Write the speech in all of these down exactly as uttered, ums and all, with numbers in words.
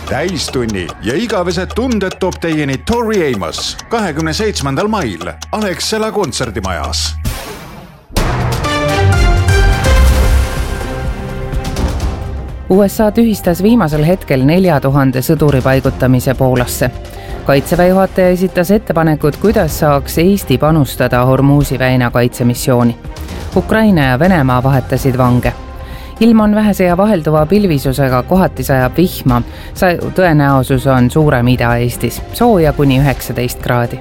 täistunni ja igavesed tunded toob teieni Tori Amos kahekümne seitsmendal mail Alexela kontserdimajas. U S A tühistas viimasel hetkel nelja tuhande sõduri paigutamise Poolasse. Kaitseväe juhataja esitas ettepanekud, kuidas saaks Eesti panustada Hormuzi väina kaitsemissiooni. Ukraina ja Venemaa vahetasid vange. Ilm on vähese ja vahelduva pilvisusega, kohati sajab vihma. Tõenäosus on suurem Ida-Eestis, sooja kuni üheksateist kraadi.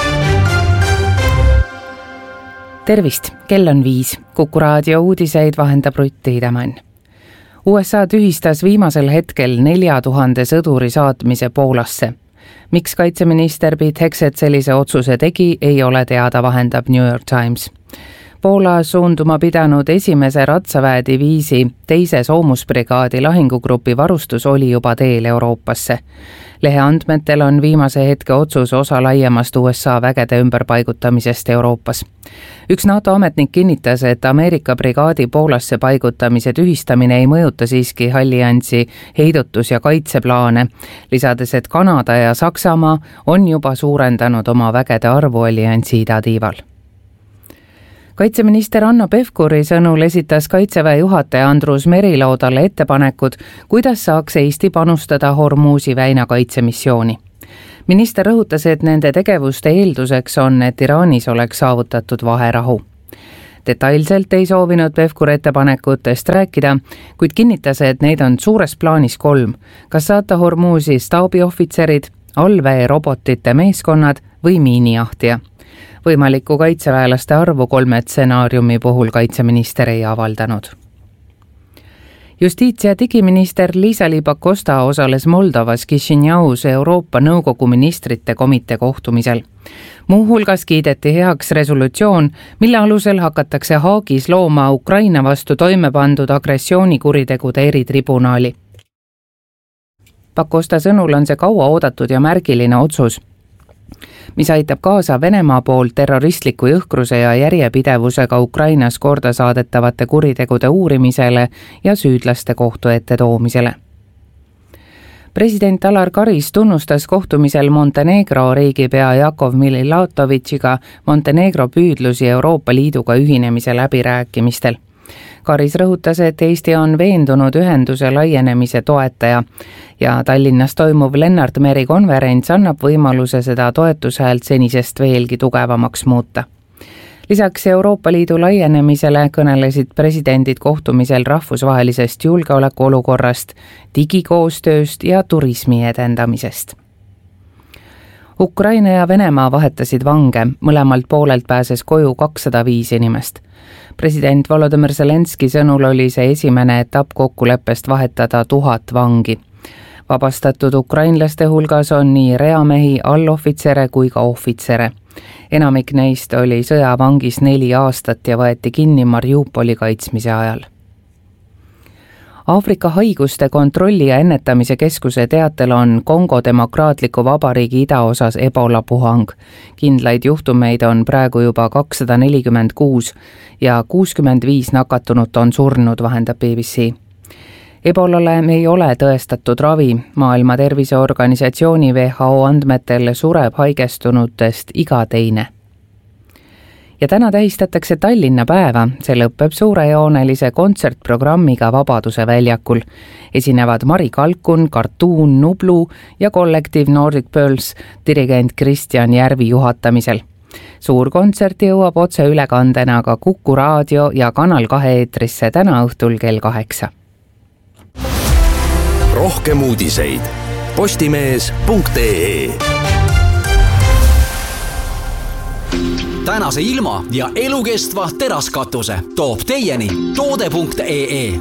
Tervist, kell on viis. Kuku raadio uudiseid vahendab Rutt Tiidemann. U S A tühistas viimasel hetkel nelja tuhande sõduri saatmise Poolasse. Miks kaitseminister Pete Hegseth sellise otsuse tegi, ei ole teada, vahendab New York Times. Poola suunduma pidanud esimese ratsaväe diviisi teise soomusbrigaadi lahingugrupi varustus oli juba teel Euroopasse. Lehe andmetel on viimase hetke otsus osa laiemast U S A vägede ümberpaigutamisest Euroopas. Üks NATO ametnik kinnitas, et Ameerika brigaadi Poolasse paigutamise tühistamine ei mõjuta siiski alliansi heidutus- ja kaitseplaane, lisades, et Kanada ja Saksamaa on juba suurendanud oma vägede arvu alliansi idatiival. Kaitseminister Hanno Pevkuri sõnul esitas kaitseväe juhataja Andrus Meriloo talle ettepanekud, kuidas saaks Eesti panustada Hormuzi väina kaitsemissiooni. Minister rõhutas, et nende tegevuste eelduseks on, et Iraanis oleks saavutatud vaherahu. Detailselt ei soovinud Pevkur ettepanekutest rääkida, kuid kinnitas, et neid on suures plaanis kolm, kas saata Hormuzi staabiohvitserid, allveerobotite meeskonnad või miinijahtija. Võimalikku kaitseväelaste arvu kolme stsenaariumi puhul kaitseminister ei avaldanud. Justiits- ja digiminister Liisa-Ly Pakosta osales Moldovas Kišinjaus Euroopa Nõukogu ministrite komitee kohtumisel. Muu hulgas kiideti heaks resolutsioon, mille alusel hakatakse Haagis looma Ukraina vastu toime pandud agressioonikuritegude eritribunaali. Pakosta sõnul on see kaua oodatud ja märgiline otsus, mis aitab kaasa Venemaa poolt terroristliku jõhkruse ja järjepidevusega Ukrainas korda saadetavate kuritegude uurimisele ja süüdlaste kohtu ette toomisele. President Alar Karis tunnustas kohtumisel Montenegro riigipea Jakov Miloševićiga Montenegro püüdlusi Euroopa Liiduga ühinemise läbirääkimistel. Karis rõhutas, et Eesti on veendunud ühenduse laienemise toetaja ja Tallinnas toimuv Lennart Meri konverents annab võimaluse seda toetushäält senisest veelgi tugevamaks muuta. Lisaks Euroopa Liidu laienemisele kõnelesid presidendid kohtumisel rahvusvahelisest julgeolekuolukorrast, digikoostööst ja turismi edendamisest. Ukraina ja Venemaa vahetasid vange, mõlemalt poolelt pääses koju kakssada viis inimest. President Volodymyr Zelenski sõnul oli see esimene etapp kokkuleppest vahetada tuhat vangi. Vabastatud ukrainlaste hulgas on nii reamehi, allohvitsere kui ka ohvitsere. Enamik neist oli sõjavangis neli aastat ja võeti kinni Mariupoli kaitsmise ajal. Aafrika haiguste kontrolli ja ennetamise keskuse teatel on Kongo Demokraatliku Vabariigi idaosas Ebola puhang. Kindlaid juhtumeid on praegu juba kakssada nelikümmend kuus ja kuuskümmend viis nakatunut on surnud, vahendab B B C. Ebolale ei ole tõestatud ravi. Maailma Terviseorganisatsiooni W H O andmetel sureb haigestunutest iga teine. Ja täna tähistatakse Tallinna päeva, see lõppeb suurejoonelise kontsertprogrammiga Vabaduse väljakul. Esinevad Mari Kalkun, Cartoon, Nublu ja kollektiiv Nordic Pearls dirigent Kristjan Järvi juhatamisel. Suur kontsert jõuab otse ülekandena ka Kuku raadio ja Kanal kahe eetrisse täna õhtul kell kaheksa. Rohkem uudiseid postimees punkt ee. Tänase ilma ja elukestva teraskatuse toob teieni toode punkt ee.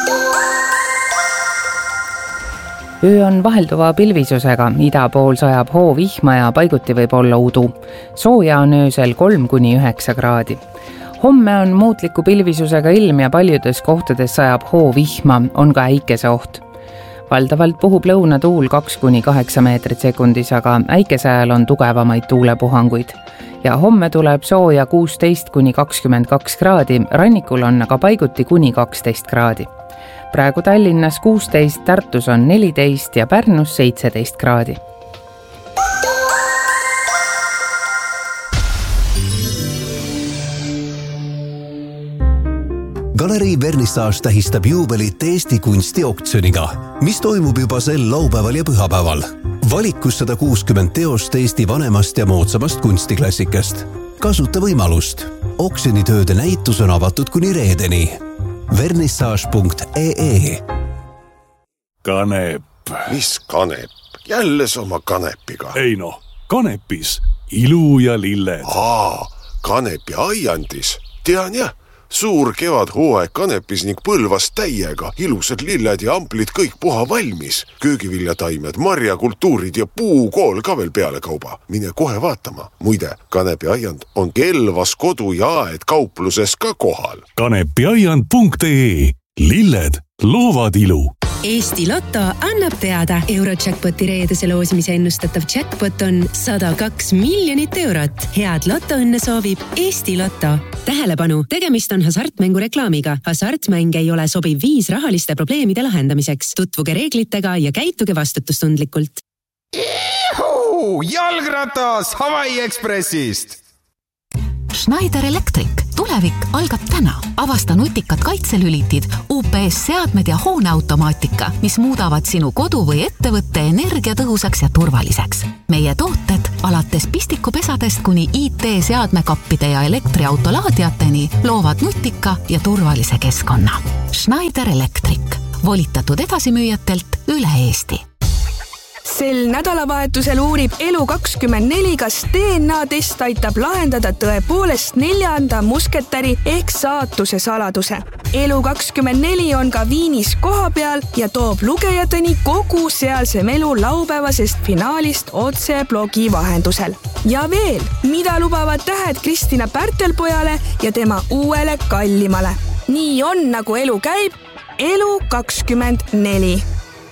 Öö on vahelduva pilvisusega, ida pool sajab hoo vihma ja paiguti võib olla udu. Sooja on öösel kolm kuni üheksa kraadi. Homme on muutliku pilvisusega ilm ja paljudes kohtades sajab hoo vihma, on ka äikese oht. Valdavalt puhub lõunatuul kaks kuni kaheksa meetrit sekundis, aga äikese ajal on tugevamaid tuulepuhanguid. Ja homme tuleb sooja kuusteist kuni kakskümmend kaks kraadi, rannikul on aga paiguti kuni kaksteist kraadi. praegu Tallinnas kuusteist, Tartus on neliteist ja Pärnus seitseteist kraadi. Galerii Vernissage tähistab juubelit Eesti kunstioktsiooniga, mis toimub juba sel laupäeval ja pühapäeval. Valikus sada kuuskümmend teost Eesti vanemast ja moodsamast kunstiklassikast. Kasuta võimalust. Oksjonitööde näitus on avatud kuni reedeni. vernissage punkt ee Kanep. Mis kanep? Jälle sama kanepiga. Ei no, kanepis ilu ja lilled. Aa, kanepi aiandis. Tean jah. Suur kevadhooaeg kanepis ning Põlvas täiega. Ilusad lilled ja amplid kõik puha valmis. Köögiviljataimed, marjakultuurid ja puukool ka veel peale kauba. Mine kohe vaatama. Muide, kanepi aiand on Kelvas kodu ja aed kaupluses ka kohal. kanepiaiand punkt ee. Lilled loovad ilu. Eesti Lotto annab teada. Eurojackpoti reedese loosimise ennustatav jackpot on sada kaks miljonit eurot. Head lotoõnne soovib Eesti Lotto. Tähelepanu, tegemist on hasartmängu reklaamiga. Hasartmäng ei ole sobiv viis rahaliste probleemide lahendamiseks. Tutvuge reeglitega ja käituge vastutustundlikult. Juhu! Jalgratas Hawaii Expressist! Schneider Electric. Tulevik algab täna. Avasta nutikad kaitselülitid, U P S-seadmed ja hooneautomaatika, mis muudavad sinu kodu või ettevõtte energiatõhusaks ja turvaliseks. Meie tooted alates pistikupesadest kuni I T-seadmekappide ja elektriautolaadiateni loovad nutika ja turvalise keskkonna. Schneider Electric. Volitatud edasimüüjatelt üle Eesti. Sel nädalavahetusel uurib Elu kakskümmend neli, kas D N A-test aitab lahendada tõepoolest neljanda musketäri ehk saatuse saladuse. Elu kakskümmend neli on ka Viinis koha peal ja toob lugejateni kogu sealse elu laupäevasest finaalist otse blogi vahendusel. Ja veel, mida lubavad tähed Kristina Pärtelpojale ja tema uuele kallimale. Nii on, nagu elu käib. Elu kakskümmend neli.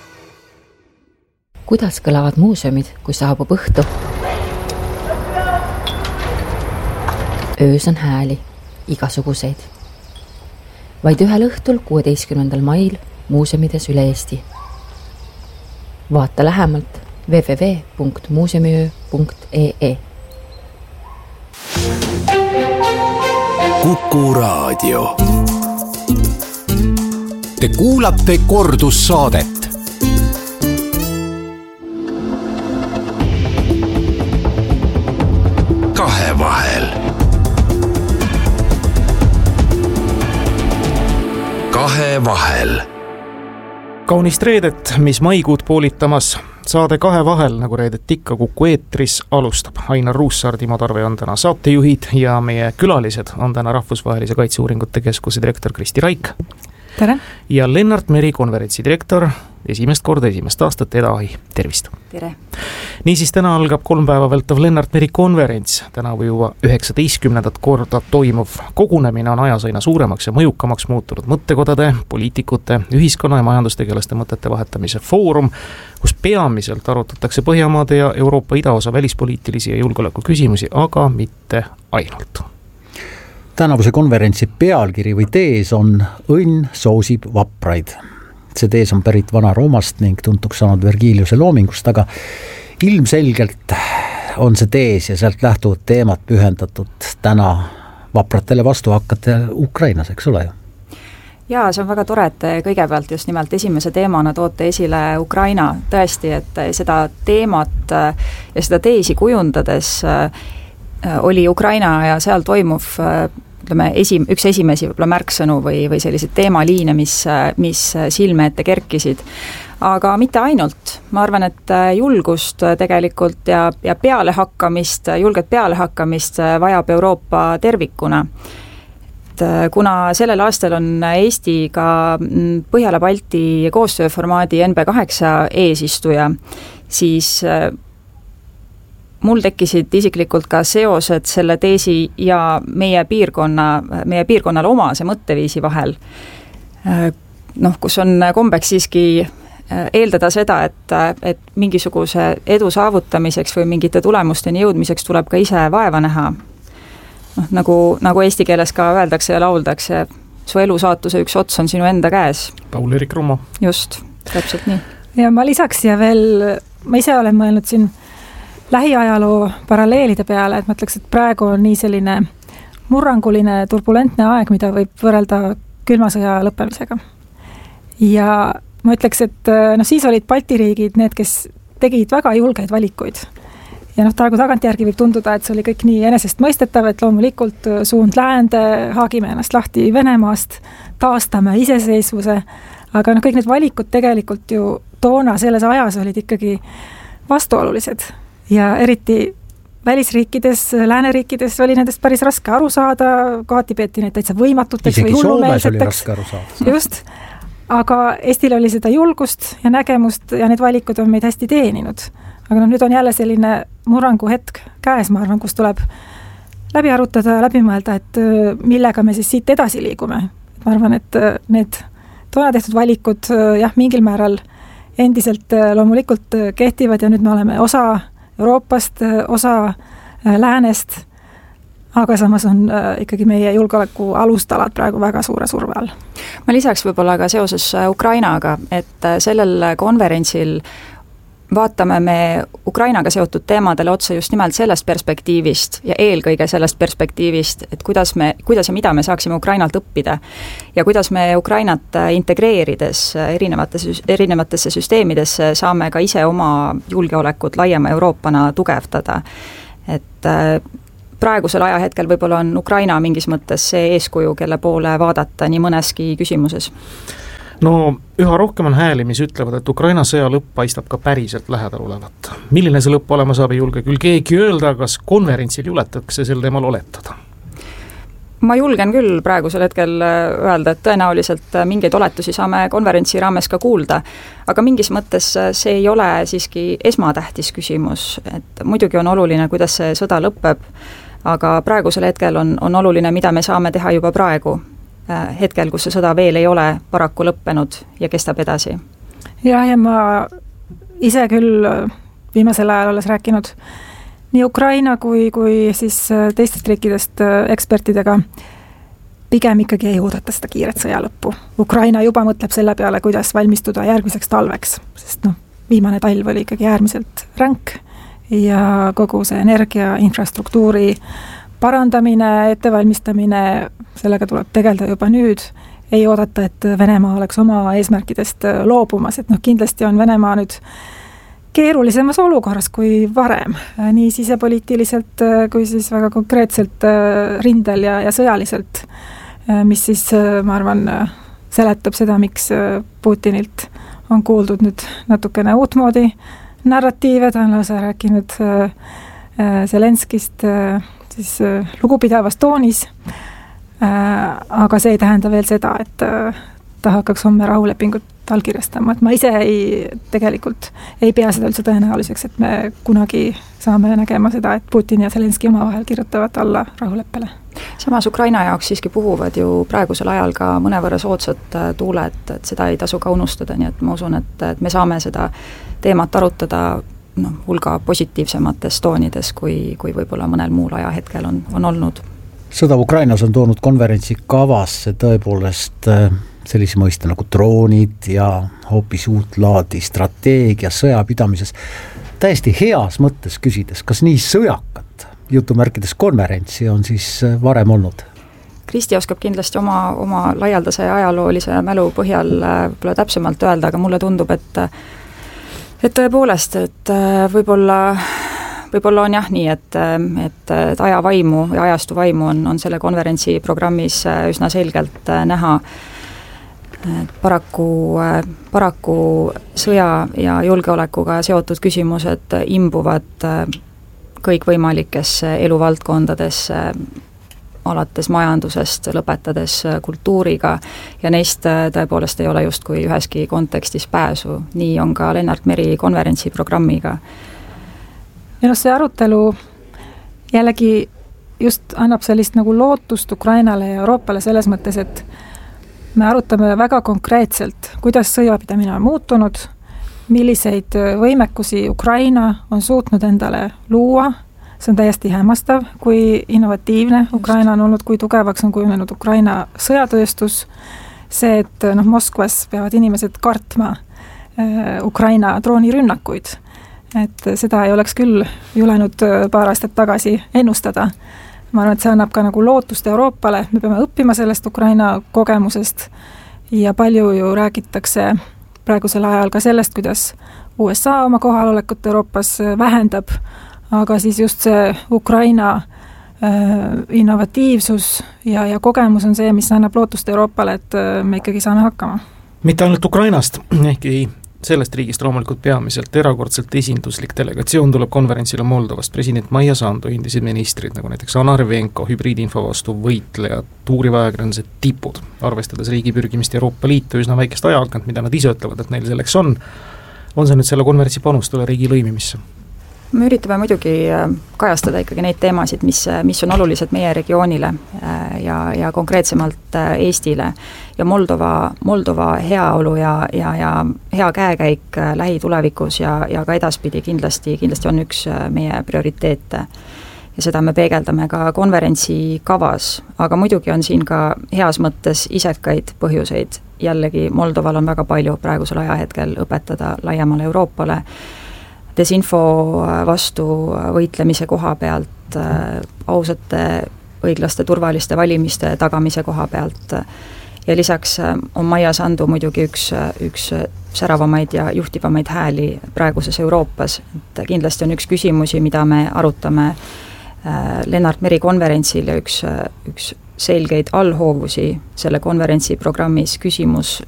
Kuidas kõlavad muuseumid, kui saabub õhtu? Öös on hääli, igasuguseid. Vaid ühel õhtul kuueteistkümnendal mail muuseumides üle Eesti. Vaata lähemalt w w w punkt muuseumiöö punkt ee. Kuku Raadio. Te kuulate kordussaadet. Kahevahel. Kahevahel. Kaunist reedet, mis maikuud poolitamas. Saade Kahevahel, nagu reedet ikka Kuku eetris, alustab. Ainar Ruussaar, Timo Tarve on täna saatejuhid ja meie külalised on täna Rahvusvahelise Kaitseuuringute Keskuse direktor Kristi Raik. Tere. Ja Lennart Meri, konverentsi direktor, esimest korda, esimest aastat, Eda Ahi, tervist. Tere. Niisiis täna algab kolm päeva vältav Lennart Meri konverents. Täna või juba üheksateistkümnendat korda toimuv kogunemine on ajas aina suuremaks ja mõjukamaks muutunud mõttekodade, poliitikute, ühiskonna ja majandustegelaste mõtete vahetamise foorum, kus peamiselt arutatakse Põhjamaade ja Euroopa idaosa välispoliitilisi ja julgeoleku küsimusi, aga mitte ainult. Tänavuse konverentsi pealkiri või tees on Õnn soosib vapraid. See tees on pärit Vana-Roomast ning tuntuks saanud Vergiliuse loomingust, aga ilmselgelt on see tees ja sealt lähtuvad teemad pühendatud täna vapratele vastuhakkajatele Ukrainas, eks ole ju? Jaa, see on väga tore, et kõigepealt just nimelt esimese teemana toote esile Ukraina. Tõesti, et seda teemat ja seda teesi kujundades oli Ukraina ja seal toimuv ütleme, esim, üks esimesi võib-olla märksõnu või, või sellised teemaliine, mis, mis silme ette kerkisid. Aga mitte ainult. Ma arvan, et julgust tegelikult ja, ja pealehakkamist, julget pealehakkamist vajab Euroopa tervikuna. Et kuna sellel aastal on Eesti ka Põhjala-Balti koostööformaadi N B kaheksa eesistuja, siis mul tekkisid isiklikult ka seosed selle teesi ja meie piirkonna, meie piirkonnale omase mõtteviisi vahel. Noh, kus on kombeks siiski eeldada seda, et, et mingisuguse edu saavutamiseks või mingite tulemusteni jõudmiseks tuleb ka ise vaeva näha. Noh, nagu, nagu eesti keeles ka öeldakse ja lauldakse, su elusaatuse üks ots on sinu enda käes. Paul-Erik Rummo. Just, täpselt nii. Ja ma lisaks ja veel, ma ise olen mõelnud siin lähiajaloo paralleelide peale, et ma ütleks, et praegu on nii selline murranguline, turbulentne aeg, mida võib võrrelda külmasõja lõppemisega. Ja ma ütleks, et no siis olid Balti riigid need, kes tegid väga julgeid valikuid. Ja noh, praegu tagantjärgi võib tunduda, et see oli kõik nii enesest mõistetav, et loomulikult suund läände, haagime ennast lahti Venemaast, taastame iseseisvuse, aga noh, kõik need valikud tegelikult ju toona selles ajas olid ikkagi vastuolulised ja eriti välisriikides, lääneriikides oli nendest päris raske aru saada, kohati peeti neid täitsa võimatuteks isegi või hullumeelseteks. Soomes oli raske aru saada. Just, aga Eestil oli seda julgust ja nägemust ja need valikud on meid hästi teeninud. Aga no nüüd on jälle selline murrangu hetk käes, ma arvan, kus tuleb läbi arutada, läbi mõelda, et millega me siis siit edasi liigume. Ma arvan, et need toona tehtud valikud jah, mingil määral endiselt loomulikult kehtivad ja nüüd me oleme osa Euroopast, osa läänest, aga samas on ikkagi meie julgeoleku alustalad praegu väga suure surve all. Ma lisaks võib-olla ka seoses Ukrainaga, et sellel konverentsil vaatame me Ukrainaga seotud teemadele otsa just nimelt sellest perspektiivist ja eelkõige sellest perspektiivist, et kuidas, me, kuidas ja mida me saaksime Ukrainalt õppida ja kuidas me Ukrainat integreerides erinevates, erinevatesse süsteemidesse saame ka ise oma julgeolekut laiema Euroopana tugevdada. Et praegusel ajahetkel võib-olla on Ukraina mingis mõttes see eeskuju, kelle poole vaadata nii mõneski küsimuses. No üha rohkem on hääli, mis ütlevad, et Ukraina sõja lõpp paistab ka päriselt lähedal olevat. Milline see lõpp olema saab, ei julge küll keegi öelda, kas konverentsil juletakse sel teemal oletada? Ma julgen küll praegusel hetkel öelda, et tõenäoliselt mingeid oletusi saame konverentsi raames ka kuulda, aga mingis mõttes see ei ole siiski esmatähtis küsimus, et muidugi on oluline, kuidas see sõda lõpeb, aga praegusel hetkel on, on oluline, mida me saame teha juba praegu, hetkel, kus see sõda veel ei ole paraku lõppenud ja kestab edasi. Ja, ja ma ise küll viimasel ajal olles rääkinud nii Ukraina kui, kui siis teistest riikidest ekspertidega, pigem ikkagi ei oodata seda kiiret sõja lõppu. Ukraina juba mõtleb selle peale, kuidas valmistuda järgmiseks talveks, sest noh, viimane talv oli ikkagi äärmiselt ränk ja kogu see energia, infrastruktuuri parandamine, ettevalmistamine, sellega tuleb tegeleda juba nüüd, ei oodata, et Venemaa oleks oma eesmärkidest loobumas, et noh, kindlasti on Venemaa nüüd keerulisemas olukorras kui varem, nii sisepoliitiliselt kui siis väga konkreetselt rindel ja, ja sõjaliselt, mis siis, ma arvan, seletab seda, miks Putinilt on kuuldud nüüd natukene uutmoodi narratiive, ta on lausa rääkinud Zelenskist siis lugupidavas toonis, aga see ei tähenda veel seda, et ta hakkaks homme rahulepingut allkirjastama, et ma ise ei, tegelikult ei pea seda üldse tõenäoliseks, et me kunagi saame nägema seda, et Putin ja Zelenski omavahel kirjutavad alla rahuleppele. Samas Ukraina jaoks siiski puhuvad ju praegusel ajal ka mõnevõrra soodsad tuuled, et seda ei tasu ka unustada, nii et ma usun, et, et me saame seda teemat arutada no, hulga positiivsemates toonides, kui, kui võib-olla mõnel muul ajahetkel on, on olnud. Sõda Ukrainas on toonud konverentsi kavasse tõepoolest sellise mõiste nagu droonid ja hoopis uut laadi strateegia sõjapidamises. Täiesti heas mõttes küsides, kas nii sõjakat jutumärkides konverentsi on siis varem olnud? Kristi oskab kindlasti oma, oma laialdase ajaloolise mälu põhjal võib-olla täpsemalt öelda, aga mulle tundub, et et tõepoolest, et võib-olla võib-olla on jah nii, et, et, et aja vaimu ja ajastu vaimu on, on selle konverentsi programmis üsna selgelt näha. Paraku, paraku sõja ja julgeolekuga seotud küsimused imbuvad kõikvõimalikesse eluvaldkondadesse, alates majandusest, lõpetades kultuuriga ja neist tõepoolest ei ole justkui üheski kontekstis pääsu. Nii on ka Lennart Meri konverentsi programmiga. Ja no see arutelu jällegi just annab sellist nagu lootust Ukrainale ja Euroopale selles mõttes, et me arutame väga konkreetselt, kuidas sõjapidamine on muutunud, milliseid võimekusi Ukraina on suutnud endale luua see on täiesti hämmastav, kui innovatiivne Ukraina on olnud, kui tugevaks on kujunenud Ukraina sõjatööstus, see, et noh, Moskvas peavad inimesed kartma äh, Ukraina droonirünnakuid, et seda ei oleks küll julenud paar aastat tagasi ennustada. Ma arvan, et see annab ka nagu lootust Euroopale, me peame õppima sellest Ukraina kogemusest ja palju ju räägitakse praegusel ajal ka sellest, kuidas U S A oma kohalolekut Euroopas vähendab, aga siis just see Ukraina äh, innovatiivsus ja, ja kogemus on see, mis annab lootust Euroopale, et äh, me ikkagi saame hakkama. Mitte ainult Ukrainast, ehkki sellest riigist loomulikult peamiselt erakordselt esinduslik delegatsioon tuleb konverentsile Moldovast. President Maia Sandu, endised ministrid, nagu näiteks Ana Arvenko, hübriidinfo vastu võitlejad, uurivajakirjandused tipud, arvestades riigi pürgimist Euroopa Liitu üsna väikest ajalgant, mida nad ise ütlevad, et neil selleks on. On see nüüd selle konverentsi panus tule riigi lõimimisse? Me üritame muidugi kajastada ikkagi neid teemasid, mis, mis on olulised meie regioonile ja, ja konkreetsemalt Eestile ja Moldova, Moldova heaolu ja, ja, ja hea käekäik lähitulevikus ja, ja ka edaspidi kindlasti, kindlasti on üks meie prioriteete. Ja seda me peegeldame ka konverentsi kavas, aga muidugi on siin ka heas mõttes isekaid põhjuseid. Jällegi Moldoval on väga palju praegusel ajahetkel õpetada laiemale Euroopale, desinfo vastu võitlemise koha pealt, ausate, õiglaste, turvaliste valimiste tagamise koha pealt ja lisaks on Maia Sandu muidugi üks, üks säravamaid ja juhtivamaid hääli praeguses Euroopas. Et kindlasti on üks küsimusi, mida me arutame Lennart Meri konverentsil ja üks, üks selgeid allhoovusi selle konverentsi programmis küsimus,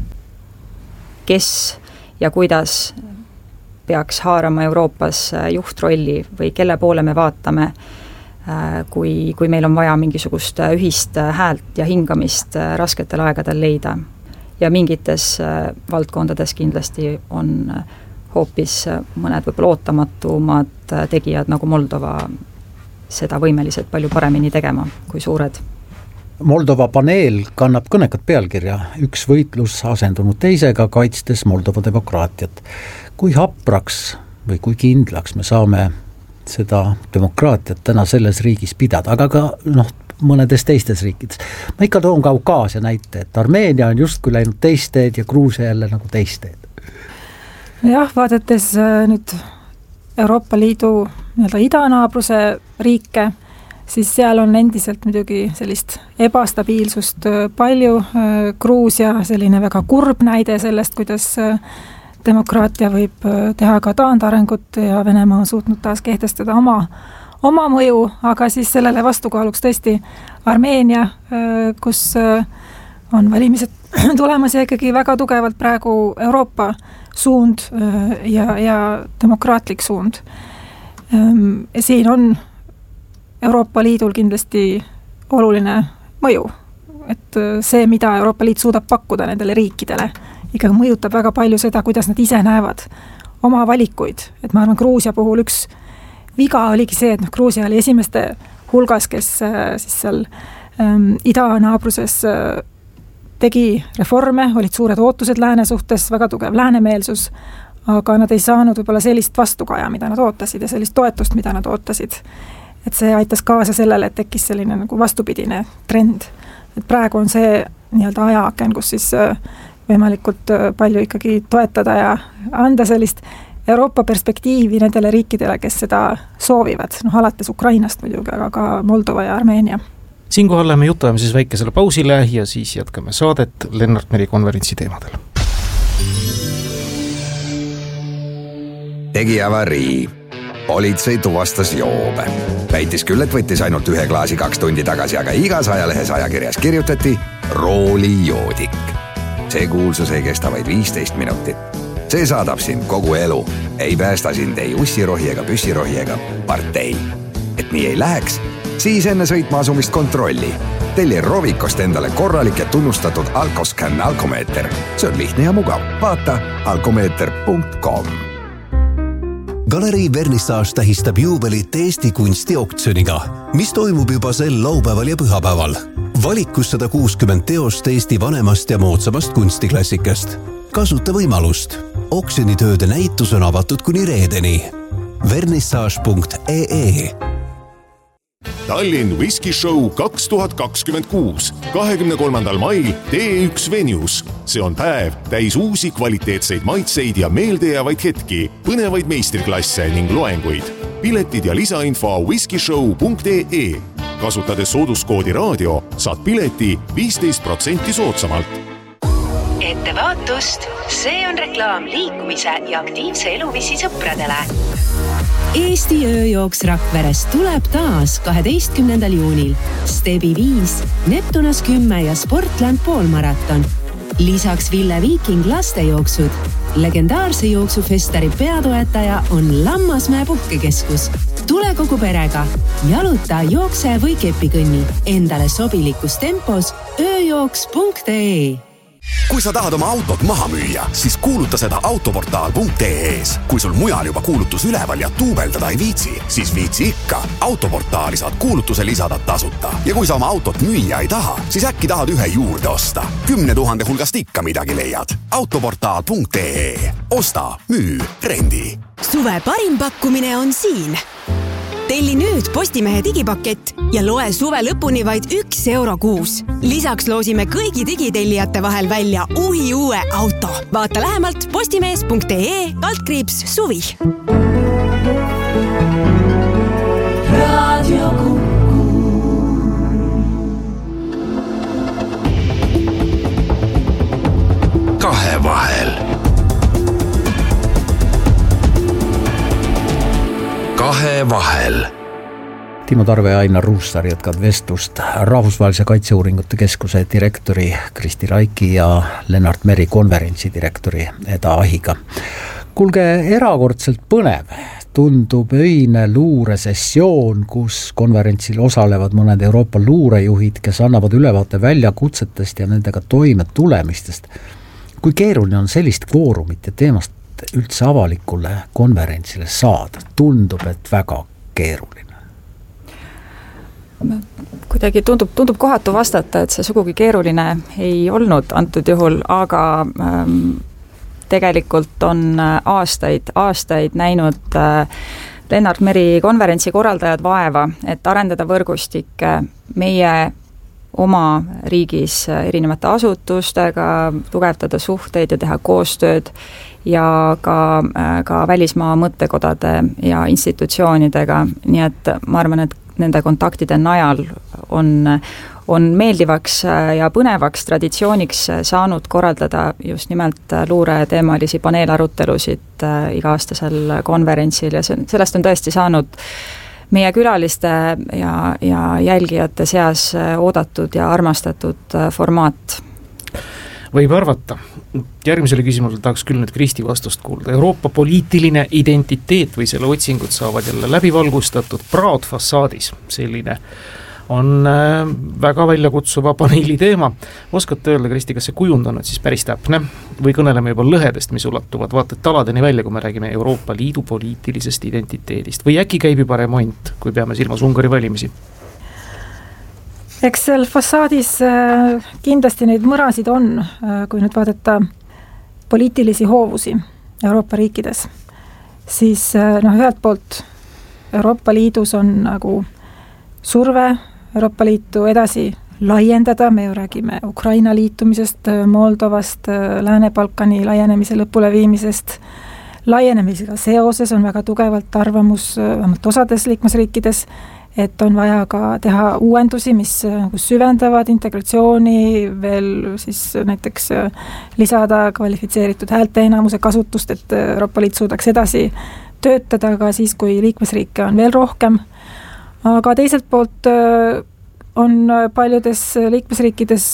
kes ja kuidas peaks haarama Euroopas juhtrolli või kelle poole me vaatame, kui, kui meil on vaja mingisugust ühist häält ja hingamist rasketel aegadel leida. Ja mingites valdkondades kindlasti on hoopis mõned võib-olla ootamatumad tegijad nagu Moldova seda võimelised palju paremini tegema kui suured. Moldova paneel kannab kõnekat pealkirja üks võitlus asendunud teisega, kaitstes Moldova demokraatiat. Kui hapraks või kui kindlaks me saame seda demokraatiat täna selles riigis pidada, aga ka noh, mõnedes teistes riikides. Ma ikka toon Kaukaasia näite, et Armeenia on justkui läinud teist teed ja Gruusia jälle nagu teist teed. Jah, vaadates nüüd Euroopa Liidu nii-öelda idanaabruse riike, siis seal on endiselt muidugi sellist ebastabiilsust palju. Gruusia selline väga kurb näide sellest, kuidas demokraatia võib teha ka taandarengut ja Venemaa on suutnud taas kehtestada oma, oma mõju, aga siis sellele vastukaaluks tõesti Armeenia, kus on valimised tulemas ja ikkagi väga tugevalt praegu Euroopa suund ja, ja demokraatlik suund. Siin on Euroopa Liidul kindlasti oluline mõju, et see, mida Euroopa Liit suudab pakkuda nendele riikidele, ikkagi mõjutab väga palju seda, kuidas nad ise näevad oma valikuid. Et ma arvan, Gruusia puhul üks viga oligi see, et noh, Gruusia oli esimeste hulgas, kes siis seal ähm, idanaabruses äh, tegi reforme, olid suured ootused lääne suhtes, väga tugev läänemeelsus, aga nad ei saanud võib-olla sellist vastukaja, mida nad ootasid ja sellist toetust, mida nad ootasid. Et see aitas kaasa sellele, et tekkis selline nagu vastupidine trend. Et praegu on see nii-öelda ajaaken, kus siis äh, võimalikult palju ikkagi toetada ja anda sellist Euroopa perspektiivi nendele riikidele, kes seda soovivad, noh alates Ukrainast muidugi, aga ka Moldova ja Armeenia. Siinkohal läheme jutujame siis väikesele pausile ja siis jätkame saadet Lennart Meri konverentsi teemadel. Tegi avarii. Politsei tuvastas joobe. Väitis küll, et võttis ainult ühe klaasi kaks tundi tagasi, aga igas ajalehes ajakirjas kirjutati roolijoodik. See kuulsus ei kesta vaid viisteist minutit. See saadab sind kogu elu. Ei päästa sind ei ussirohi ega püssirohi ega partei. Et nii ei läheks, siis enne sõitma asumist kontrolli. Telli Rovikost endale korralik ja tunnustatud Alkoscan alkomeeter. See on lihtne ja mugav. Vaata alkomeeter punkt com. Galerii Vernissage tähistab juubelit Eesti kunstioktsiooniga, mis toimub juba sel laupäeval ja pühapäeval. Valikus sada kuuskümmend teost Eesti vanemast ja moodsamast kunstiklassikast. Kasuta võimalust. Oksjonitööde näitus on avatud kuni reedeni. vernissage punkt ee. Tallinn Whisky Show kaks tuhat kakskümmend kuus, kahekümne kolmandal mail T üks Venues. See on päev täis uusi kvaliteetseid maitseid ja meeldejäävaid hetki, põnevaid meistriklasse ning loenguid. Piletid ja lisainfo whiskyshow punkt ee. Kasutades sooduskoodi raadio saad pileti viisteist protsenti soodsamalt. Ettevaatust, see on reklaam liikumise ja aktiivse eluviisi sõpradele. Eesti ööjooks Rakverest tuleb taas kaheteistkümnendal juunil. Stebi viis, Neptunas kümme ja Sportland poolmaraton. Lisaks Ville Viiking lastejooksud. Legendaarse jooksufestari peatoetaja on Lammasmäe puhkekeskus. Tule kogu perega, jaluta, jookse või kepikõnni. Endale sobilikus tempos ööjooks punkt ee. Kui sa tahad oma autot maha müüa, siis kuuluta seda autoportaal punkt ee-s. Kui sul mujal juba kuulutus üleval ja tuubeldada ei viitsi, siis viitsi ikka. Autoportaali saad kuulutuse lisada tasuta. Ja kui sa oma autot müüa ei taha, siis äkki tahad ühe juurde osta. Kümne tuhande hulgast ikka midagi leiad. autoportaal punkt ee. Osta, müü, rendi. Suve parim pakkumine on siin. Telli nüüd Postimehe digipakett ja loe suve lõpuni vaid üks euro kuus. Lisaks loosime kõigi digitellijate vahel välja uhi uue auto. Vaata lähemalt postimees punkt ee kaldkriips suvi. Radio Kuku. Kahe vahel. Kahe vahel. Timo Tarve ja Ainar Ruussaar jätkavad vestlust Rahvusvahelise kaitseuuringute keskuse direktori Kristi Raiki ja Lennart Meri konverentsi direktori Eda Ahiga. Kuulge, erakordselt põnev tundub öine luuresessioon, kus konverentsil osalevad mõned Euroopa luurejuhid, kes annavad ülevaate väljakutsetest ja nendega toime tulemistest. Kui keeruline on sellist kvoorumit ja teemast üldse avalikule konverentsile saada? Tundub, et väga keeruline. Kuidagi tundub, tundub kohatu vastata, et see sugugi keeruline ei olnud antud juhul, aga ähm, tegelikult on aastaid, aastaid näinud äh, Lennart Meri konverentsi korraldajad vaeva, et arendada võrgustikke meie oma riigis erinevate asutustega, tugevdada suhteid ja teha koostööd ja ka, ka välismaa mõttekodade ja institutsioonidega, nii et ma arvan, et nende kontaktide najal on, on meeldivaks ja põnevaks traditsiooniks saanud korraldada just nimelt luureteemalisi paneelarutelusid iga-aastasel konverentsil ja sellest on tõesti saanud meie külaliste ja, ja jälgijate seas oodatud ja armastatud formaat. Võib arvata. Järgmisele küsimusele tahaks küll nüüd Kristi vastust kuulda. Euroopa poliitiline identiteet või selle otsingud saavad jälle läbivalgustatud praadfassaadis. Selline on väga väljakutsuva paneeli teema. Oskate öelda, Kristi, kas see kujund on siis päris täpne või kõneleme juba lõhedest, mis ulatuvad vaata taladeni välja, kui me räägime Euroopa Liidu poliitilisest identiteedist või äkki käib juba remont, kui peame silmas Ungari valimisi? Eks seal fassaadis kindlasti neid mõrasid on, kui nüüd vaadata poliitilisi hoovusi Euroopa riikides, siis noh, ühelt poolt Euroopa Liidus on nagu surve Euroopa Liitu edasi laiendada, me ju räägime Ukraina liitumisest, Moldovast, Lääne-Balkani laienemise lõpuleviimisest. Laienemisega seoses on väga tugevalt arvamus vähemalt osades liikmesriikides, et on vaja ka teha uuendusi, mis süvendavad integratsiooni, veel siis näiteks lisada kvalifitseeritud häälteenamuse kasutust, et Euroopa Liit suudaks edasi töötada ka siis, kui liikmesriike on veel rohkem. Aga teiselt poolt on paljudes liikmesriikides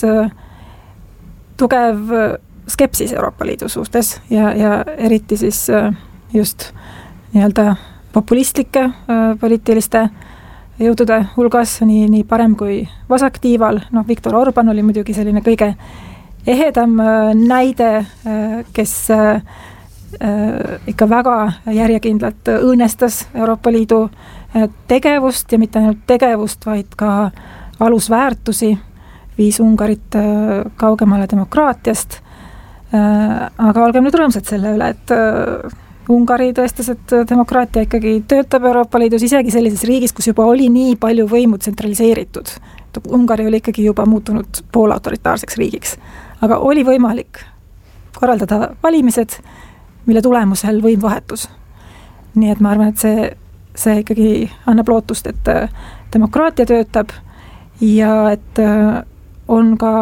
tugev skepsis Euroopa Liidu suhtes ja, ja eriti siis just nii-öelda populistlike poliitiliste jõudude hulgas, nii, nii parem kui vasaktiival. No, Viktor Orban oli muidugi selline kõige ehedam näide, kes ikka väga järjekindlalt õõnestas Euroopa Liidu tegevust ja mitte ainult tegevust, vaid ka alusväärtusi, viis Ungarit kaugemale demokraatiast. Aga olgem nüüd rõõmsad selle üle, et Ungari tõestas, et demokraatia ikkagi töötab Euroopa Liidus isegi sellises riigis, kus juba oli nii palju võimu tsentraliseeritud. Ungari oli ikkagi juba muutunud poolautoritaarseks riigiks. Aga oli võimalik korraldada valimised, mille tulemusel võim vahetus. Nii et ma arvan, et see, see ikkagi annab lootust, et demokraatia töötab ja et on ka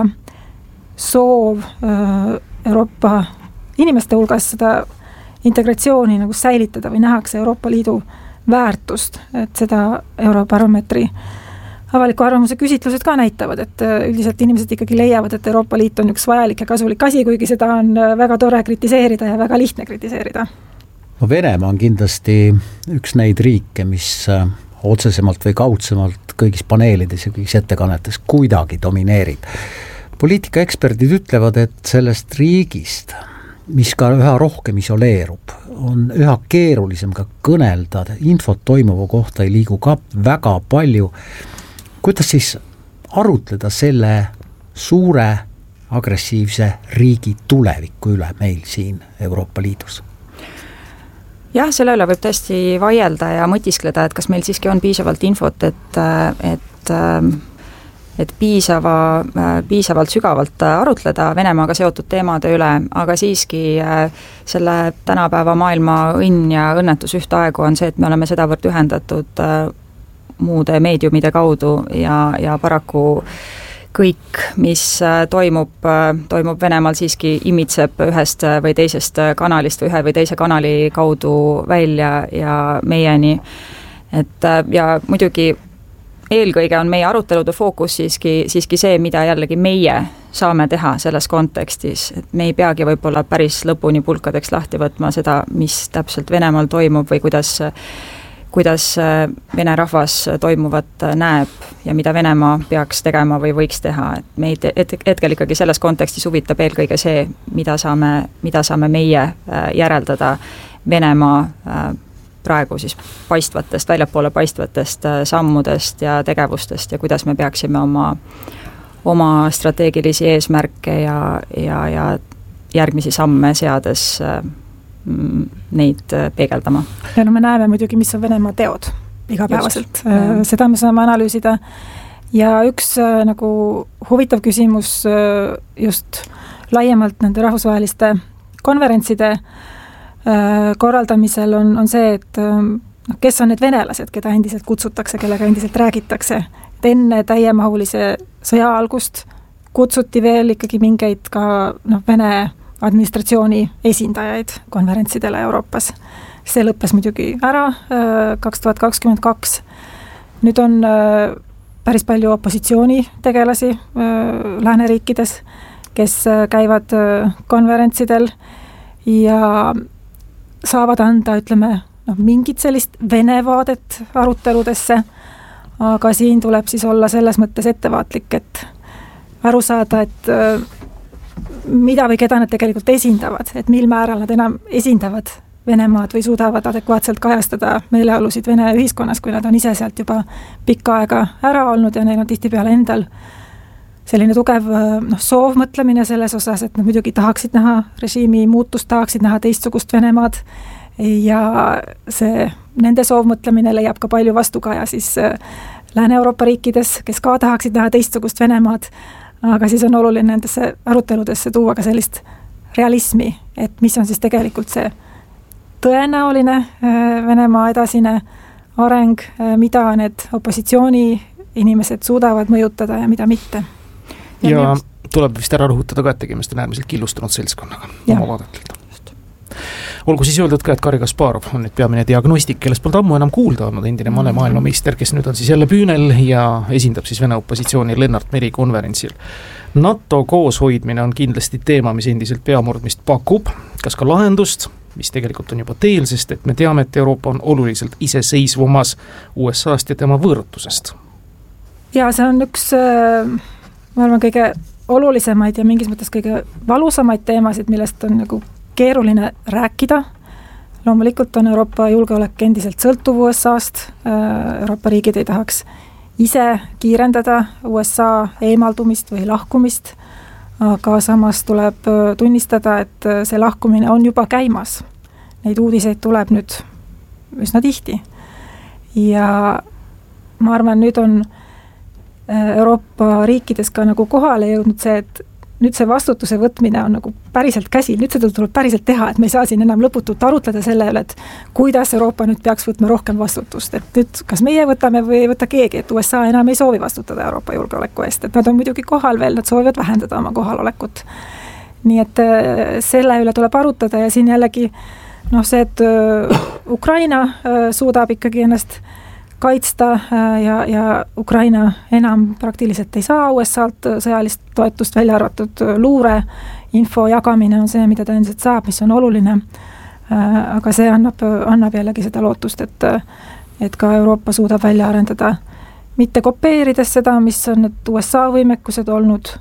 soov Euroopa inimeste hulgas seda integratsiooni nagu säilitada või nähakse Euroopa Liidu väärtust, et seda Eurobaromeetri avaliku arvamuse küsitlused ka näitavad, et üldiselt inimesed ikkagi leiavad, et Euroopa Liit on üks vajalik ja kasulik asi, kuigi seda on väga tore kritiseerida ja väga lihtne kritiseerida. No Venemaa on kindlasti üks neid riike, mis otsesemalt või kaudsemalt kõigis paneelides ja kõigis ettekannetes kuidagi domineerib. Poliitikaeksperdid ütlevad, et sellest riigist, mis ka üha rohkem isoleerub, on üha keerulisem ka kõnelda, infot toimuva kohta ei liigu ka väga palju. Kuidas siis arutleda selle suure agressiivse riigi tuleviku üle meil siin Euroopa Liidus? Jah, selle üle võib tõesti vaielda ja mõtiskleda, et kas meil siiski on piisavalt infot, et, et et piisava, piisavalt sügavalt arutleda Venemaaga seotud teemade üle, aga siiski selle tänapäeva maailma õnn ja õnnetus ühtaegu on see, et me oleme sedavõrd ühendatud muude meediumide kaudu ja, ja paraku kõik, mis toimub, toimub Venemaal siiski imitseb ühest või teisest kanalist või ühe või teise kanali kaudu välja ja meieni. Et ja muidugi eelkõige on meie arutelude fookus siiski, siiski see, mida jällegi meie saame teha selles kontekstis, et me ei peagi võib-olla päris lõpuni pulkadeks lahti võtma seda, mis täpselt Venemaal toimub või kuidas, kuidas Vene rahvas toimuvat näeb ja mida Venemaa peaks tegema või võiks teha. Et meid et, hetkel ikkagi selles kontekstis huvitab eelkõige see, mida saame, mida saame meie järeldada Venemaa praegu siis paistvatest, väljapoole paistvatest sammudest ja tegevustest ja kuidas me peaksime oma, oma strateegilisi eesmärke ja, ja, ja järgmisi samme seades mm, neid peegeldama. Ja no me näeme muidugi, mis on Venemaa teod igapäevaselt. Seda me saame analüüsida ja üks nagu huvitav küsimus just laiemalt nende rahvusvaheliste konverentside korraldamisel on, on see, et no, kes on need venelased, keda endiselt kutsutakse, kellega endiselt räägitakse. Et enne täiemahulise sõja algust kutsuti veel ikkagi mingeid ka no, Vene administratsiooni esindajaid konverentsidele Euroopas. See lõppes muidugi ära kaks tuhat kakskümmend kaks. Nüüd on päris palju opositsiooni tegelasi lääneriikides, kes käivad konverentsidel ja saavad anda, ütleme, no, mingit sellist Vene vaadet aruteludesse, aga siin tuleb siis olla selles mõttes ettevaatlik, et aru saada, et mida või keda nad tegelikult esindavad, et mil määral nad enam esindavad Venemaad või suudavad adekvaatselt kajastada meeleolusid Vene ühiskonnas, kui nad on ise sealt juba pikka aega ära olnud ja neil on tihtipeale endal selline tugev no, soovmõtlemine selles osas, et nad muidugi tahaksid näha režiimi muutust, tahaksid näha teistsugust Venemaad ja see, nende soovmõtlemine leiab ka palju vastukaja siis Lääne-Euroopa riikides, kes ka tahaksid näha teistsugust Venemaad, aga siis on oluline nendesse aruteludesse tuua ka sellist realismi, et mis on siis tegelikult see tõenäoline Venemaa edasine areng, mida need opositsiooni inimesed suudavad mõjutada ja mida mitte. Ja, ja tuleb vist ära rõhutada ka, et tegemist on äärmiselt killustunud seltskonnaga oma vaadetleda. Olgu siis öeldud ka, et Garri Kasparov on nüüd peamine diagnostik, kellest pole ammu enam kuulda olnud, endine male maailmameister, kes nüüd on siis jälle püünel ja esindab siis Vene opositsiooni Lennart Meri konverentsil. NATO kooshoidmine on kindlasti teema, mis endiselt peamurdmist pakub, kas ka lahendust, mis tegelikult on juba teel, sest et me teame, et Euroopa on oluliselt iseseisvumas U S A-st ja tema võõrutusest. Ja see on üks ma arvan kõige olulisemaid ja mingis mõttes kõige valusamaid teemasid, millest on nagu keeruline rääkida. Loomulikult on Euroopa julgeolek endiselt sõltuv U S A-st. Euroopa riigid ei tahaks ise kiirendada U S A eemaldumist või lahkumist, aga samas tuleb tunnistada, et see lahkumine on juba käimas. neid uudiseid tuleb nüüd üsna tihti. Ja ma arvan, nüüd on Euroopa riikides ka nagu kohale jõudnud see, et nüüd see vastutuse võtmine on nagu päriselt käsil, nüüd seda tuleb päriselt teha, et me ei saa siin enam lõputult arutleda selle üle, et kuidas Euroopa nüüd peaks võtma rohkem vastutust, et nüüd kas meie võtame või ei võta keegi, et U S A enam ei soovi vastutada Euroopa julgeoleku eest, et nad on muidugi kohal veel, nad soovivad vähendada oma kohalolekut. Nii et selle üle tuleb arutada ja siin jällegi noh, see, et Ukraina suudab ikkagi ennast kaitsta ja, ja Ukraina enam praktiliselt ei saa U S A-lt sõjalist toetust, välja arvatud luure, info jagamine on see, mida ta endiselt saab, mis on oluline. Aga see annab, annab jällegi seda lootust, et, et ka Euroopa suudab välja arendada, mitte kopeerides seda, mis on need U S A võimekused olnud,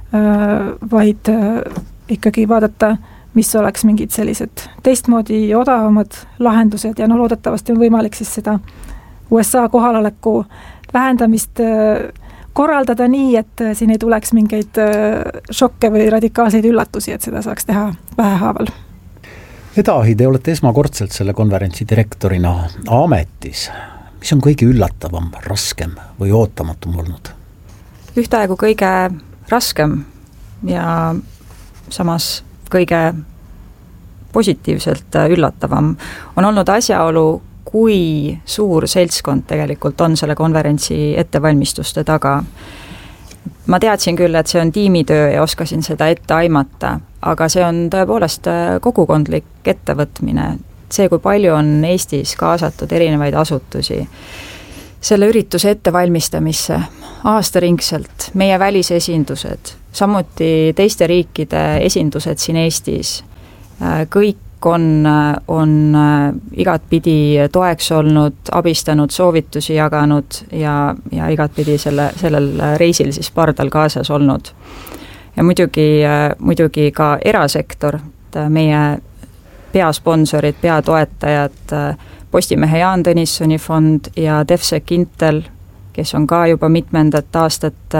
vaid ikkagi vaadata, mis oleks mingid sellised teistmoodi odavamad lahendused ja no loodetavasti on võimalik siis seda U S A kohaloleku vähendamist korraldada nii, et siin ei tuleks mingeid šokke või radikaalseid üllatusi, et seda saaks teha vähehaaval. Edahi, te olete esmakordselt selle konverentsi direktorina ametis. Mis on kõige üllatavam, raskem või ootamatum olnud? Ühtaegu kõige raskem ja samas kõige positiivselt üllatavam on olnud asjaolu, kui suur seltskond tegelikult on selle konverentsi ettevalmistuste taga. Ma teadsin küll, et see on tiimitöö ja oskasin seda ette aimata, aga see on tõepoolest kogukondlik ettevõtmine. See, kui palju on Eestis kaasatud erinevaid asutusi selle ürituse ettevalmistamisse aastaringselt, meie välisesindused, samuti teiste riikide esindused siin Eestis, kõik on, on igatpidi toeks olnud, abistanud, soovitusi jaganud ja, ja igatpidi selle, sellel reisil siis pardal kaasas olnud. Ja muidugi, muidugi ka erasektor, meie peasponsorid, peatoetajad, Postimehe Jaan Tõnissoni fond ja DevSec Intel, kes on ka juba mitmendat aastat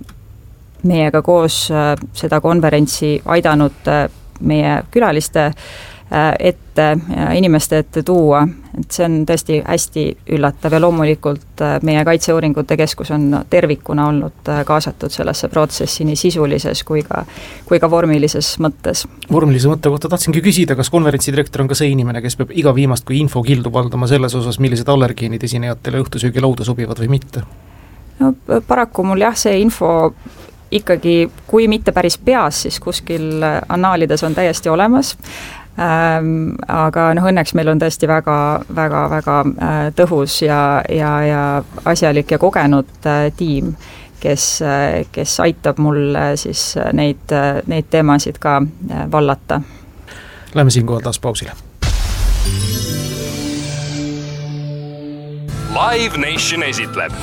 meiega koos seda konverentsi aidanud meie külaliste ette, inimeste ette tuua, et see on tõesti hästi üllatav ja loomulikult meie Kaitseuuringute Keskus on tervikuna olnud kaasatud sellesse protsessi nii sisulises kui ka, kui ka vormilises mõttes. Vormilise mõtte kohta tahtsingi küsida, kas konverentsi direktor on ka see inimene, kes peab iga viimast kui info kildu valdama selles osas, millised allergeenid esinejatele õhtusöögi lauda sobivad või mitte? No paraku mul jah, see info ikkagi, kui mitte päris peas, siis kuskil annaalides on täiesti olemas. Ähm, aga noh, õnneks meil on tõesti väga, väga, väga äh, tõhus ja, ja, ja asjalik ja kogenud äh, tiim, kes, äh, kes aitab mul äh, siis neid, äh, neid teemasid ka äh, vallata. Läheme siinkohal taas pausile. Live Nation esitleb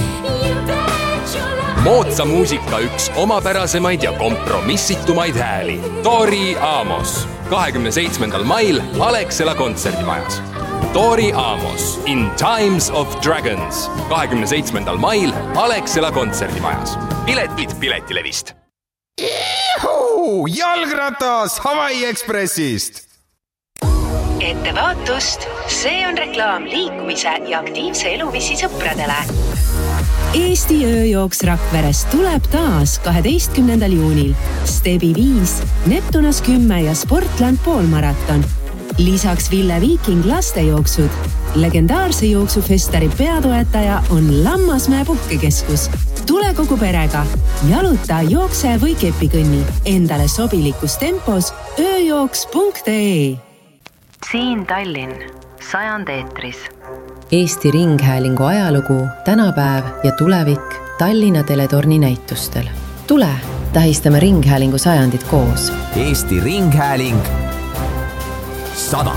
moodsa muusika üks omapärasemaid ja kompromissitumaid hääli. Tori Amos. kahekümne seitsmendal mail Alexela kontserdimajas. Tori Amos in Times of Dragons. kahekümne seitsmendal mail Alexela kontserdimajas. Piletid Piletilevist. Juhu! Jalgratas Hawaii Expressist! Ettevaatust! See on reklaam liikumise ja aktiivse eluviisi sõpradele. Eesti ööjooks Rakveres tuleb taas kaheteistkümnendal juunil. Stebi viis, Neptunas kümme ja Sportland poolmaraton. Lisaks Ville Viiking lastejooksud. Legendaarse jooksufestari peatoetaja on Lammasmäe puhkekeskus. Tule kogu perega. Jaluta, jookse või kepikõnni. Endale sobilikus tempos ööjooks punkt ee. Siin Tallinn, sajand eetris. Eesti Ringhäälingu ajalugu, tänapäev ja tulevik Tallinna Teletorni näitustel. Tule, tähistame Ringhäälingu sajandit koos. Eesti Ringhääling sada.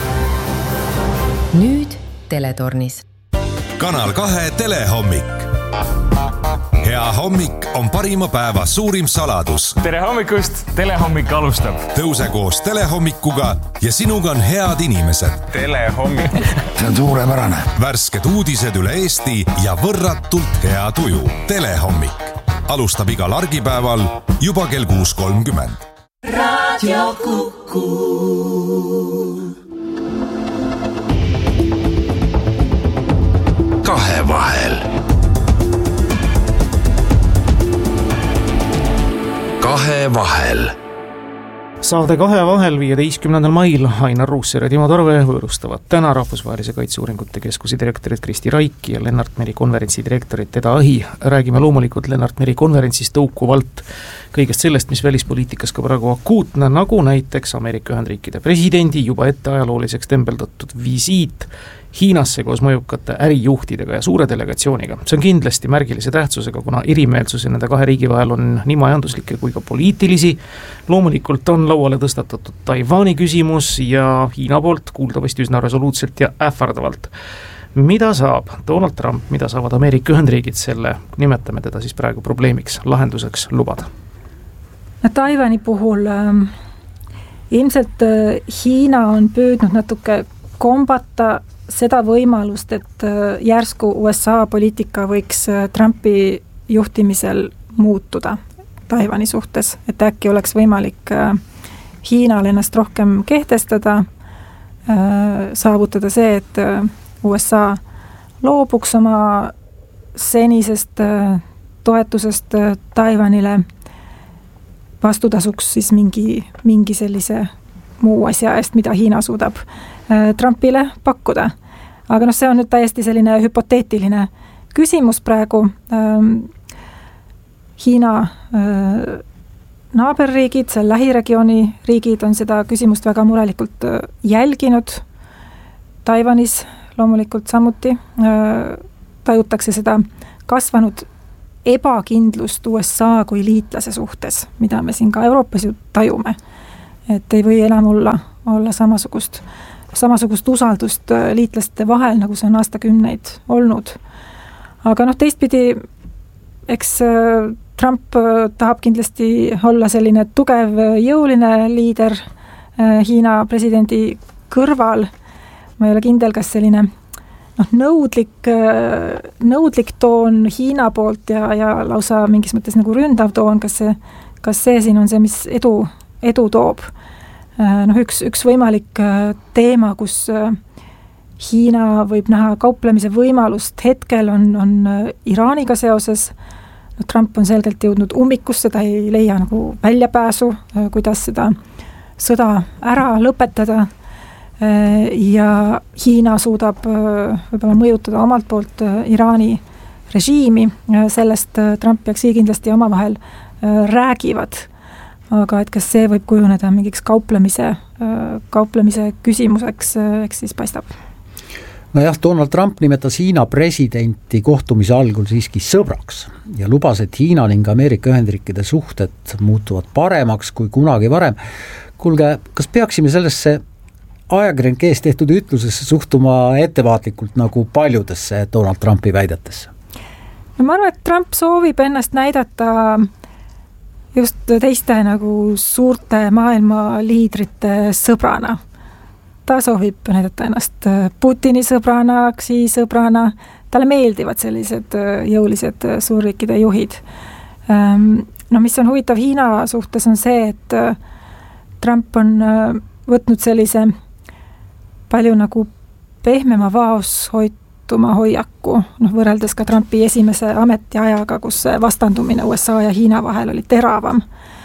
Nüüd Teletornis. Kanal kahe telehommik. Hea hommik on parima päeva suurim saladus. Tere hommikust, telehommik alustab. Tõuse koos telehommikuga ja sinuga on head inimesed. Telehommik. See on suurepärane. Värsked uudised üle Eesti ja võrratult hea tuju. Telehommik. Alustab igal argipäeval juba kell kuus kolmkümmend. Radio Kuku. Kahevahel. Saade Kahevahel viieteistkümnendal mail Ainar Ruussaar ja Timo Tarve võõrustavad täna Rahvusvahelise Kaitseuuringute Keskuse direktorit Kristi Raiki ja Lennart Meri konverentsi direktorit Eda Ahi. Räägime loomulikult Lennart Meri konverentsist tõukuvalt kõigest sellest, mis välispoliitikas ka praegu akuutne, nagu näiteks Ameerika Ühendriikide presidendi juba ette ajalooliseks tembeldatud visiit Hiinasse koos mõjukate ärijuhtidega ja suure delegatsiooniga. See on kindlasti märgilise tähtsusega, kuna erimeelsusi nende kahe riigi vahel on nii majanduslikke kui ka poliitilisi. Loomulikult on lauale tõstatatud Taiwani küsimus ja Hiina poolt kuuldavasti üsna resoluutselt ja ähvardavalt. Mida saab Donald Trump, mida saavad Ameerika Ühendriigid selle, nimetame teda siis praegu probleemiks, lahenduseks lubada? No, Taiwani puhul äh, ilmselt äh, Hiina on püüdnud natuke kombata seda võimalust, et järsku U S A poliitika võiks Trumpi juhtimisel muutuda Taiwani suhtes, et äkki oleks võimalik Hiinal ennast rohkem kehtestada, saavutada see, et U S A loobuks oma senisest toetusest Taiwanile, vastutasuks siis mingi, mingi sellise muu asja eest, mida Hiina suudab Trumpile pakkuda. Aga noh, see on nüüd täiesti selline hüpoteetiline küsimus praegu. Hiina naaberriigid, seal lähiregiooni riigid on seda küsimust väga murelikult jälginud. Taiwanis loomulikult samuti tajutakse seda kasvanud ebakindlust U S A kui liitlase suhtes, mida me siin ka Euroopas ju tajume. Et ei või enam olla, olla samasugust samasugust usaldust liitlaste vahel, nagu see on aastakümneid olnud. Aga noh, teistpidi, eks Trump tahab kindlasti olla selline tugev, jõuline liider Hiina presidendi kõrval. Ma ei ole kindel, kas selline noh, nõudlik, nõudlik toon Hiina poolt ja, ja lausa mingis mõttes nagu ründav toon, kas see, kas see siin on see, mis edu, edu toob. Noh, üks, üks võimalik teema, kus Hiina võib näha kauplemise võimalust hetkel on, on Iraaniga seoses. No, Trump on selgelt jõudnud ummikusse, ta ei leia nagu väljapääsu, kuidas seda sõda ära lõpetada. Ja Hiina suudab võib-olla mõjutada omalt poolt Iraani režiimi, sellest Trump ja Xi kindlasti omavahel räägivad. Aga et kas see võib kujuneda mingiks kauplemise, kauplemise küsimuseks, eks siis paistab. No jah, Donald Trump nimetas Hiina presidenti kohtumise algul siiski sõbraks ja lubas, et Hiina ning Ameerika Ühendriikide suhted muutuvad paremaks kui kunagi varem. Kuulge, kas peaksime sellesse ajakirjanike ees tehtud ütlusesse suhtuma ettevaatlikult nagu paljudesse Donald Trumpi väidetesse? No ma arvan, et Trump soovib ennast näidata just teiste nagu suurte maailma liidrite sõbrana. Ta soovib näidata ennast Putini sõbrana, Xi sõbrana. Talle meeldivad sellised jõulised suurriikide juhid. No mis on huvitav Hiina suhtes on see, et Trump on võtnud sellise palju nagu pehmema vaoshoituma hoiaku, noh, võrreldes ka Trumpi esimese ametiajaga, kus vastandumine U S A ja Hiina vahel oli teravam.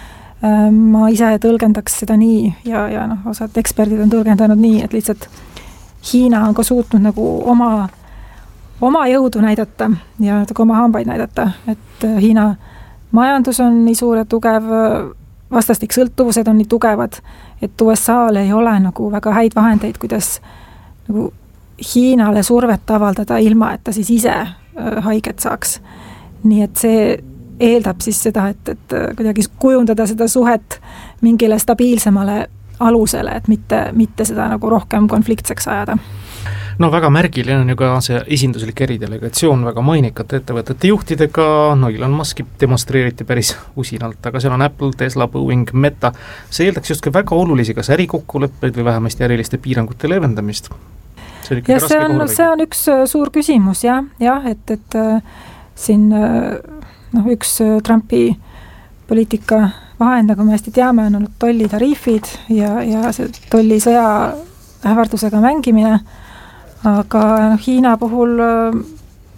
Ma ise tõlgendaks seda nii ja, ja noh, osad eksperdid on tõlgendanud nii, et lihtsalt Hiina on ka suutnud nagu oma, oma jõudu näidata ja oma hambaid näidata, et Hiina majandus on nii suur ja tugev, vastastik sõltuvused on nii tugevad, et U S A-l ei ole nagu väga häid vahendeid, kuidas nagu Hiinale survet avaldada ilma, et ta siis ise haiget saaks. Nii et see eeldab siis seda, et, et kuidagi kujundada seda suhet mingile stabiilsemale alusele, et mitte, mitte seda nagu rohkem konfliktseks ajada. No väga märgiline on ju ka see esinduslik eridelegatsioon väga mainikate ettevõtete juhtidega, no Elon Muski demonstreeriti päris usinalt, aga seal on Apple, Tesla, Boeing, Meta. See eeldaks just ka väga olulisi kas ärikokkuleppeid või vähemasti äriliste piirangute leevendamist. See on, ja see on, see on üks suur küsimus, jah, jah et, et siin noh, üks Trumpi poliitika vahend, nagu me hästi teame, on olnud tollitariifid ja, ja see tollisõja ähvardusega mängimine, aga Hiina puhul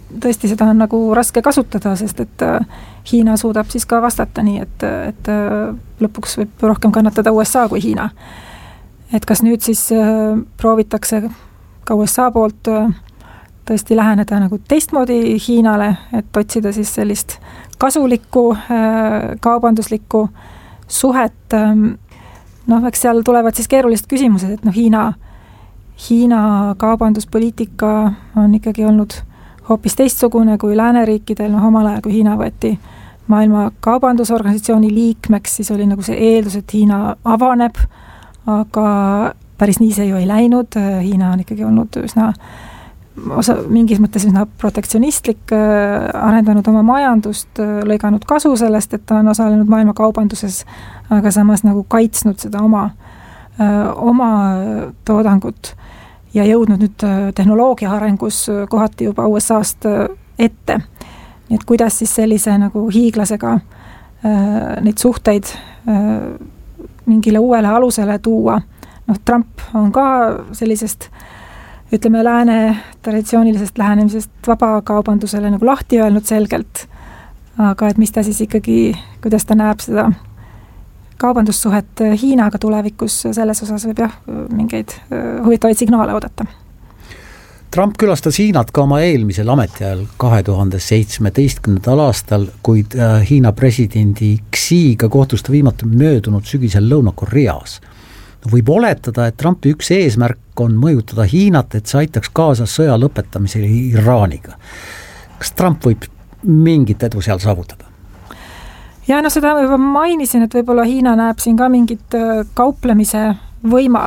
tõesti seda on nagu raske kasutada, sest et Hiina suudab siis ka vastata nii, et, et lõpuks võib rohkem kannatada U S A kui Hiina. Et kas nüüd siis proovitakse ka U S A poolt tõesti läheneda nagu teistmoodi Hiinale, et otsida siis sellist kasulikku, kaubanduslikku suhet. Noh, eks seal tulevad siis keerulised küsimused, et noh, Hiina, Hiina kaubanduspoliitika on ikkagi olnud hoopis teistsugune kui lääneriikidel, noh omal ajal, kui Hiina võeti maailma kaubandusorganisatsiooni liikmeks, siis oli nagu see eeldus, et Hiina avaneb, aga päris nii see ju ei läinud, Hiina on ikkagi olnud üsna osa, mingis mõttes üsna protektsionistlik, arendanud oma majandust, lõiganud kasu sellest, et ta on osalenud maailma kaubanduses, aga samas nagu kaitsnud seda oma, oma toodangut ja jõudnud nüüd tehnoloogia arengus kohati juba U S A-st ette. Nii et kuidas siis sellise nagu hiiglasega neid suhteid mingile uuele alusele tuua. Noh, Trump on ka sellisest ütleme lääne traditsioonilisest lähenemisest vabakaubandusele nagu lahti öelnud selgelt, aga et mis ta siis ikkagi, kuidas ta näeb seda kaubandussuhet Hiinaga tulevikus, selles osas võib jah mingeid huvitavaid signaale oodata. Trump külastas Hiinat ka oma eelmisel ametiajal kahe tuhande seitsmeteistkümnendal aastal, kuid Hiina presidendi Xiga kohtus ta viimati möödunud sügisel Lõuna-Koreas. Võib oletada, et Trumpi üks eesmärk on mõjutada Hiinat, et see aitaks kaasa sõja lõpetamisele Iraaniga. Kas Trump võib mingit edu seal saavutada? Ja no seda ma juba mainisin, et võib-olla Hiina näeb siin ka mingit kauplemise võima,